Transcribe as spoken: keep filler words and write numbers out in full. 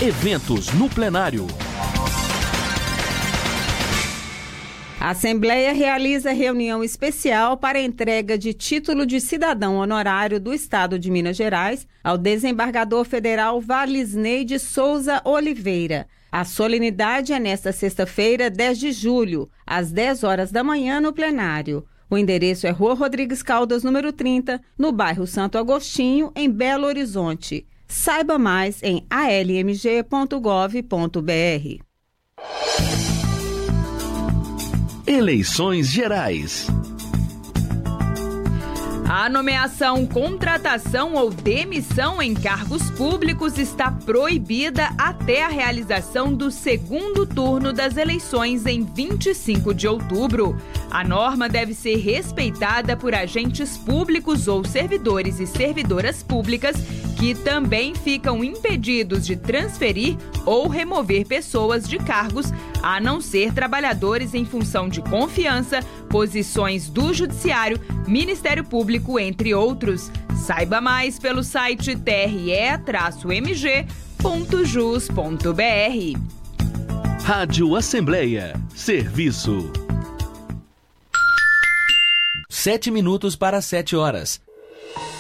Eventos no plenário. A Assembleia realiza reunião especial para a entrega de título de cidadão honorário do Estado de Minas Gerais ao desembargador federal Valisney de Souza Oliveira. A solenidade é nesta sexta-feira, dez de julho, às dez horas da manhã, no plenário. O endereço é Rua Rodrigues Caldas, número trinta, no bairro Santo Agostinho, em Belo Horizonte. Saiba mais em a l m g ponto gov ponto b r. Eleições Gerais. A nomeação, contratação ou demissão em cargos públicos está proibida até a realização do segundo turno das eleições em vinte e cinco de outubro. A norma deve ser respeitada por agentes públicos ou servidores e servidoras públicas que também ficam impedidos de transferir ou remover pessoas de cargos, a não ser trabalhadores em função de confiança, posições do Judiciário, Ministério Público, entre outros. Saiba mais pelo site t r e m g ponto jus ponto b r. Rádio Assembleia. Serviço. Sete minutos para sete horas.